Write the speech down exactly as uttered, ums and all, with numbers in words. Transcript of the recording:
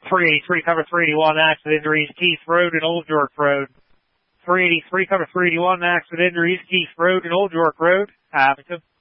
three eighty-three, cover three eighty-one, accident injuries, Keith Road and Old York Road. three eighty-three, cover three eighty-one, accident injuries, Keith Road and Old York Road, Abington.